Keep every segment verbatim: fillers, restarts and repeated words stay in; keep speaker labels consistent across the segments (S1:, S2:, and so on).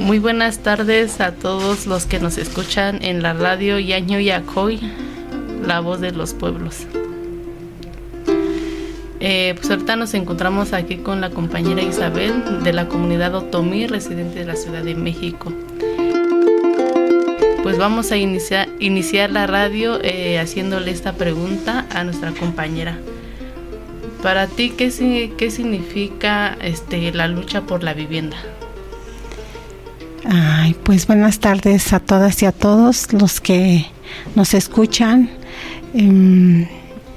S1: Muy buenas tardes a todos los que nos escuchan en la radio Yaño Yacoy, la voz de los pueblos. Eh, pues ahorita nos encontramos aquí con la compañera Isabel de la comunidad Otomí, residente de la Ciudad de México. Pues vamos a iniciar, iniciar la radio eh, haciéndole esta pregunta a nuestra compañera. Para ti, ¿qué, qué significa este, la lucha por la vivienda?
S2: Ay, pues buenas tardes a todas y a todos los que nos escuchan. Eh,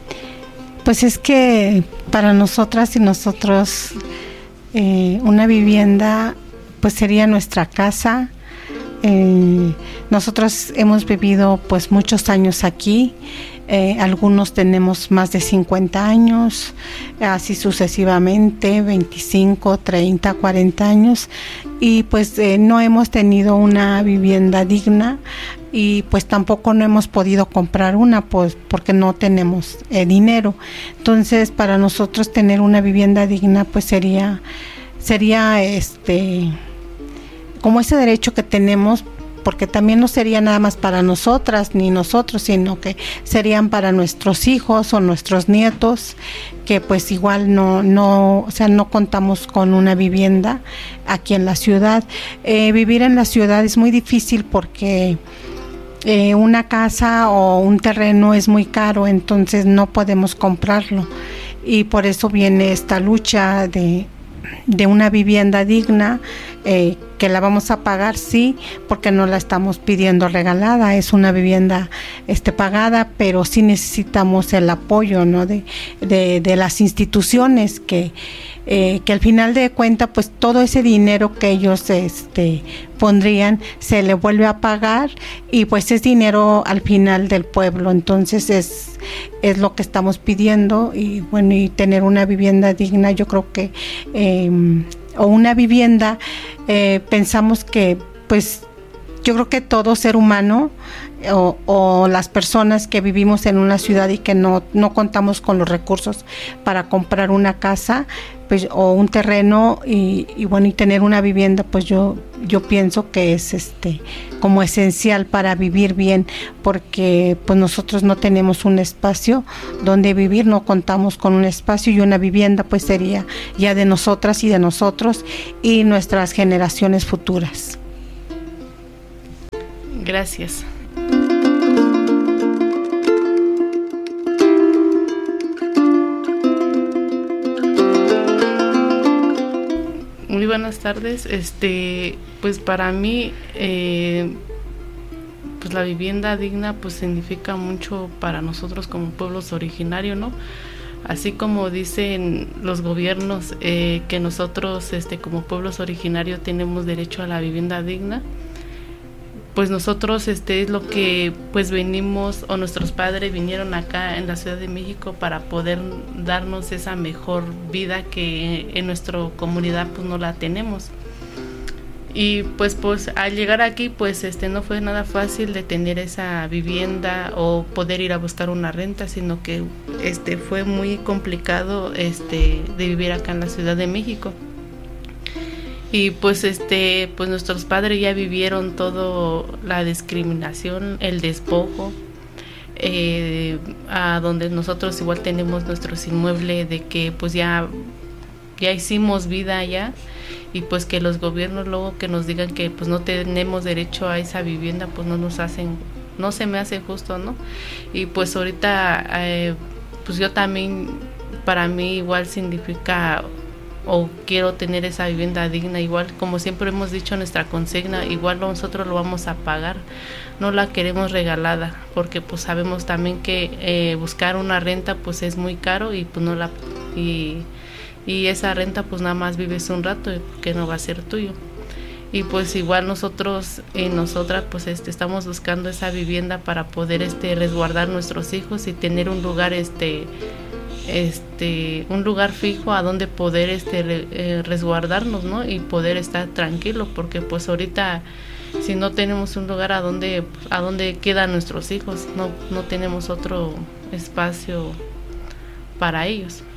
S2: pues es que para nosotras y nosotros eh, una vivienda pues sería nuestra casa. Eh, nosotros hemos vivido pues muchos años aquí. Eh, algunos tenemos más de cincuenta años, así sucesivamente, veinticinco, treinta, cuarenta años, y pues eh, no hemos tenido una vivienda digna y pues tampoco no hemos podido comprar una pues porque no tenemos eh, dinero. Entonces para nosotros tener una vivienda digna pues sería sería este como ese derecho que tenemos, porque también no sería nada más para nosotras ni nosotros, sino que serían para nuestros hijos o nuestros nietos, que pues igual no, no, o sea, no contamos con una vivienda aquí en la ciudad. Eh, vivir en la ciudad es muy difícil porque eh, una casa o un terreno es muy caro, entonces no podemos comprarlo. Y por eso viene esta lucha de de una vivienda digna, eh, que la vamos a pagar, sí, porque no la estamos pidiendo regalada, es una vivienda este, pagada, pero sí necesitamos el apoyo, ¿no? de, de, de las instituciones que, eh, que al final de cuentas pues todo ese dinero que ellos este, pondrían se le vuelve a pagar y pues es dinero al final del pueblo. Entonces es, es lo que estamos pidiendo y bueno, y tener una vivienda digna, yo creo que eh, o una vivienda, eh, pensamos que pues yo creo que todo ser humano o, o las personas que vivimos en una ciudad y que no, no contamos con los recursos para comprar una casa pues, o un terreno y, y bueno y tener una vivienda, pues yo, yo pienso que es este como esencial para vivir bien, porque pues nosotros no tenemos un espacio donde vivir, no contamos con un espacio y una vivienda pues sería ya de nosotras y de nosotros y nuestras generaciones futuras.
S1: Gracias. Muy buenas tardes. Este, pues para mí, eh, pues la vivienda digna, pues significa mucho para nosotros como pueblos originarios, ¿no? Así como dicen los gobiernos eh, que nosotros, este, como pueblos originarios, tenemos derecho a la vivienda digna. Pues nosotros este es lo que pues venimos o nuestros padres vinieron acá en la Ciudad de México para poder darnos esa mejor vida que en nuestra comunidad pues no la tenemos. Y pues pues al llegar aquí pues este no fue nada fácil de tener esa vivienda o poder ir a buscar una renta, sino que este fue muy complicado este de vivir acá en la Ciudad de México. Y pues este pues nuestros padres ya vivieron todo la discriminación, el despojo, eh, a donde nosotros igual tenemos nuestros inmuebles de que pues ya ya hicimos vida allá y pues que los gobiernos luego que nos digan que pues no tenemos derecho a esa vivienda, pues no nos hacen, no se me hace justo, ¿no? Y pues ahorita eh, pues yo también, para mí igual significa o quiero tener esa vivienda digna, igual como siempre hemos dicho nuestra consigna, igual nosotros lo vamos a pagar, no la queremos regalada, porque pues sabemos también que eh, buscar una renta pues es muy caro y pues no la y, y esa renta pues nada más vives un rato que no va a ser tuyo. Y pues igual nosotros y nosotras pues este estamos buscando esa vivienda para poder este resguardar nuestros hijos y tener un lugar este este un lugar fijo a donde poder este re, eh, resguardarnos, ¿no? Y poder estar tranquilo, porque pues ahorita si no tenemos un lugar a donde a donde quedan nuestros hijos, no no tenemos otro espacio para ellos.